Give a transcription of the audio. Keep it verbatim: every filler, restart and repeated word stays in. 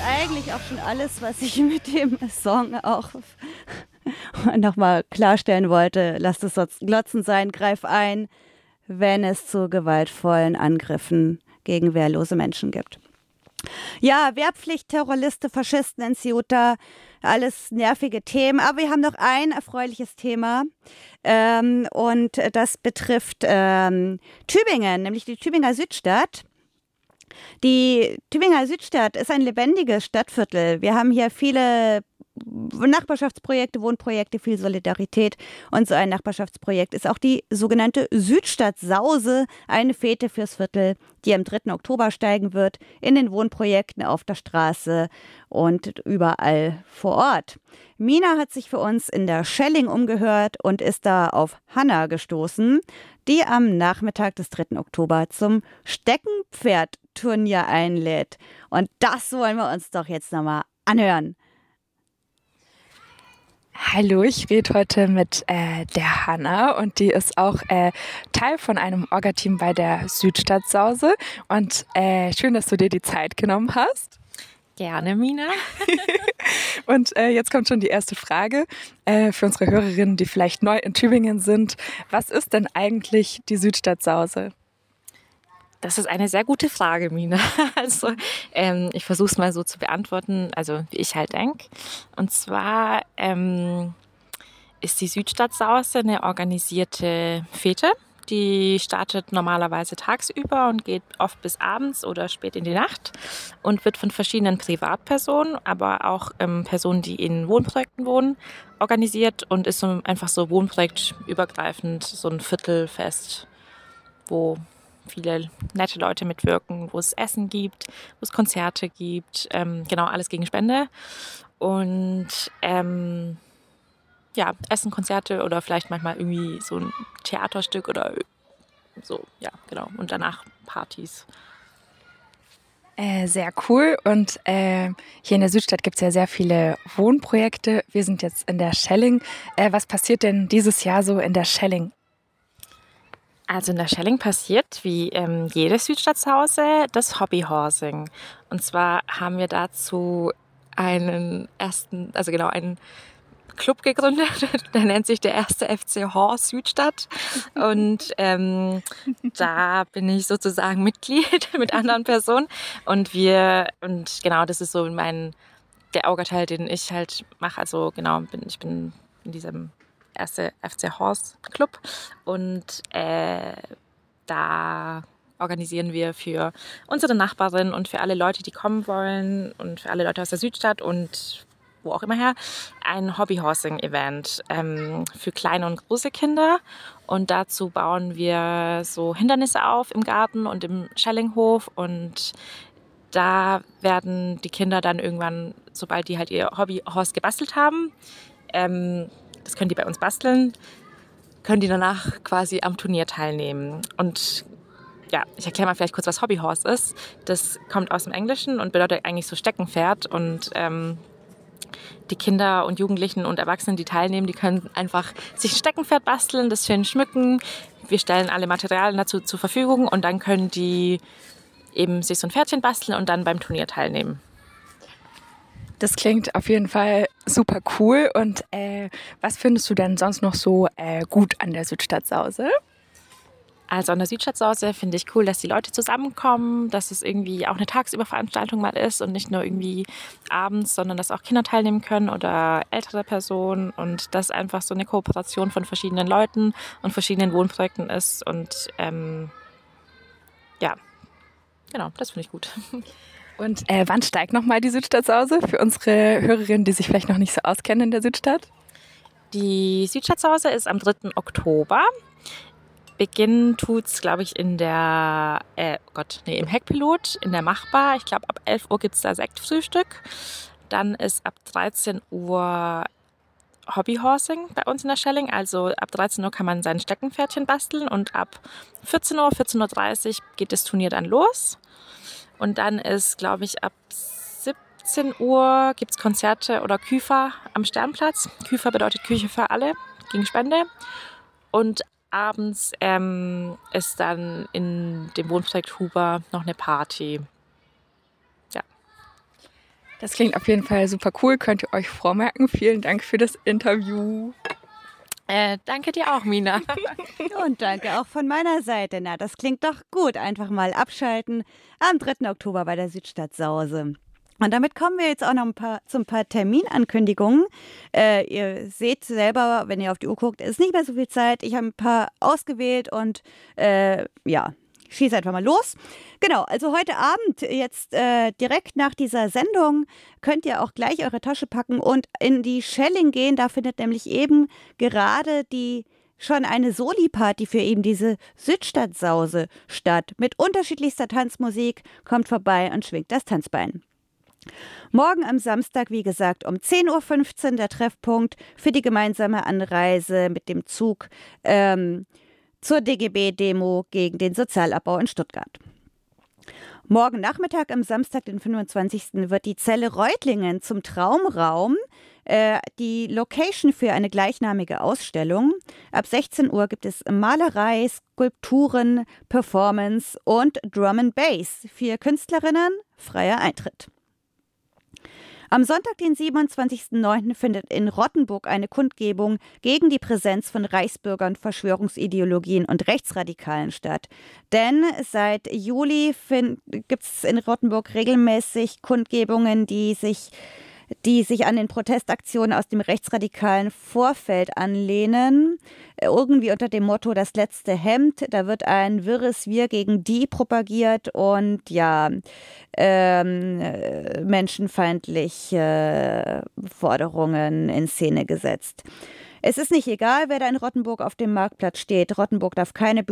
eigentlich auch schon alles, was ich mit dem Song auch nochmal klarstellen wollte. Lasst es Glotzen sein, greif ein, wenn es zu gewaltvollen Angriffen gegen wehrlose Menschen gibt. Ja, Wehrpflicht, Terrorliste, Faschisten in Ceuta, alles nervige Themen. Aber wir haben noch ein erfreuliches Thema ähm, und das betrifft ähm, Tübingen, nämlich die Tübinger Südstadt. Die Tübinger Südstadt ist ein lebendiges Stadtviertel. Wir haben hier viele Nachbarschaftsprojekte, Wohnprojekte, viel Solidarität. Und so ein Nachbarschaftsprojekt ist auch die sogenannte Südstadt-Sause, eine Fete fürs Viertel, die am dritten Oktober steigen wird, in den Wohnprojekten, auf der Straße und überall vor Ort. Mina hat sich für uns in der Schelling umgehört und ist da auf Hanna gestoßen, die am Nachmittag des dritten Oktober zum Steckenpferd-Turnier einlädt. Und das wollen wir uns doch jetzt nochmal anhören. Hallo, ich rede heute mit äh, der Hanna und die ist auch äh, Teil von einem Orga-Team bei der Südstadt-Sause. Und äh, schön, dass du dir die Zeit genommen hast. Gerne, Mina. Und äh, jetzt kommt schon die erste Frage äh, für unsere Hörerinnen, die vielleicht neu in Tübingen sind. Was ist denn eigentlich die Südstadt-Sause? Das ist eine sehr gute Frage, Mina. Also ähm, ich versuche es mal so zu beantworten, also wie ich halt denke. Und zwar ähm, ist die Südstadt-Sause eine organisierte Fete. Die startet normalerweise tagsüber und geht oft bis abends oder spät in die Nacht und wird von verschiedenen Privatpersonen, aber auch ähm, Personen, die in Wohnprojekten wohnen, organisiert und ist so einfach so wohnprojektübergreifend, so ein Viertelfest, wo viele nette Leute mitwirken, wo es Essen gibt, wo es Konzerte gibt, ähm, genau, alles gegen Spende. Und ähm, ja, Essen, Konzerte oder vielleicht manchmal irgendwie so ein Theaterstück oder so, ja, genau. Und danach Partys. Äh, sehr cool. Und äh, hier in der Südstadt gibt es ja sehr viele Wohnprojekte. Wir sind jetzt in der Schelling. Äh, was passiert denn dieses Jahr so in der Schelling? Also in der Schelling passiert, wie ähm, jedes Südstadtshause, das Hobbyhorsing. Und zwar haben wir dazu einen ersten, also genau, einen Club gegründet, der nennt sich der erste F C Horse Südstadt. Und ähm, da bin ich sozusagen Mitglied mit anderen Personen. Und wir, und genau, das ist so mein, der Orga-Teil, den ich halt mache. Also genau, bin, ich bin in diesem erste F C Horse Club und äh, da organisieren wir für unsere Nachbarin und für alle Leute, die kommen wollen und für alle Leute aus der Südstadt und wo auch immer her, ein Hobbyhorsing-Event ähm, für kleine und große Kinder. Und dazu bauen wir so Hindernisse auf im Garten und im Schellinghof. Und da werden die Kinder dann irgendwann, sobald die halt ihr Hobbyhorse gebastelt haben, ähm, das können die bei uns basteln, können die danach quasi am Turnier teilnehmen. Und ja, ich erkläre mal vielleicht kurz, was Hobbyhorse ist. Das kommt aus dem Englischen und bedeutet eigentlich so Steckenpferd. Und ähm, die Kinder und Jugendlichen und Erwachsenen, die teilnehmen, die können einfach sich ein Steckenpferd basteln, das schön schmücken. Wir stellen alle Materialien dazu zur Verfügung und dann können die eben sich so ein Pferdchen basteln und dann beim Turnier teilnehmen. Das klingt auf jeden Fall super cool. Und äh, was findest du denn sonst noch so äh, gut an der Südstadt-Sause? Also an der Südstadt-Sause finde ich cool, dass die Leute zusammenkommen, dass es irgendwie auch eine Tagsüberveranstaltung mal ist und nicht nur irgendwie abends, sondern dass auch Kinder teilnehmen können oder ältere Personen und dass einfach so eine Kooperation von verschiedenen Leuten und verschiedenen Wohnprojekten ist. Und ähm, ja, genau, das finde ich gut. Und äh, wann steigt nochmal die Südstadt-Sause für unsere Hörerinnen, die sich vielleicht noch nicht so auskennen in der Südstadt? Die Südstadt-Sause ist am dritten Oktober. Beginnen tut's, glaube ich, in der, äh, oh Gott, nee, im Heckpilot, in der Machbar. Ich glaube, ab elf Uhr gibt es da Sektfrühstück. Dann ist ab dreizehn Uhr Hobbyhorsing bei uns in der Schelling. Also ab dreizehn Uhr kann man sein Steckenpferdchen basteln und ab vierzehn Uhr, vierzehn Uhr dreißig geht das Turnier dann los. Und dann ist, glaube ich, ab siebzehn Uhr gibt es Konzerte oder Küfer am Sternplatz. Küfer bedeutet Küche für alle, gegen Spende. Und abends ähm, ist dann in dem Wohnprojekt Huber noch eine Party. Ja. Das klingt auf jeden Fall super cool, könnt ihr euch vormerken. Vielen Dank für das Interview. Äh, danke dir auch, Mina. Und danke auch von meiner Seite. Na, das klingt doch gut. Einfach mal abschalten am dritten Oktober bei der Südstadt-Sause. Und damit kommen wir jetzt auch noch ein paar, zu ein paar Terminankündigungen. Äh, ihr seht selber, wenn ihr auf die Uhr guckt, ist nicht mehr so viel Zeit. Ich habe ein paar ausgewählt und äh, ja, schieße einfach mal los. Genau, also heute Abend, jetzt äh, direkt nach dieser Sendung, könnt ihr auch gleich eure Tasche packen und in die Schelling gehen. Da findet nämlich eben gerade die schon eine Soli-Party für eben diese Südstadt-Sause statt. Mit unterschiedlichster Tanzmusik. Kommt vorbei und schwingt das Tanzbein. Morgen am Samstag, wie gesagt, um zehn Uhr fünfzehn der Treffpunkt für die gemeinsame Anreise mit dem Zug ähm, zur D G B-Demo gegen den Sozialabbau in Stuttgart. Morgen Nachmittag am Samstag, den fünfundzwanzigsten wird die Zelle Reutlingen zum Traumraum, äh, die Location für eine gleichnamige Ausstellung. Ab sechzehn Uhr gibt es Malerei, Skulpturen, Performance und Drum and Bass. Für Künstlerinnen freier Eintritt. Am Sonntag, den siebenundzwanzigsten neunten findet in Rottenburg eine Kundgebung gegen die Präsenz von Reichsbürgern, Verschwörungsideologien und Rechtsradikalen statt. Denn seit Juli gibt es in Rottenburg regelmäßig Kundgebungen, die sich die sich an den Protestaktionen aus dem rechtsradikalen Vorfeld anlehnen. Irgendwie unter dem Motto das letzte Hemd. Da wird ein wirres Wir gegen die propagiert und ja, ähm, menschenfeindliche Forderungen in Szene gesetzt. Es ist nicht egal, wer da in Rottenburg auf dem Marktplatz steht. Rottenburg darf keine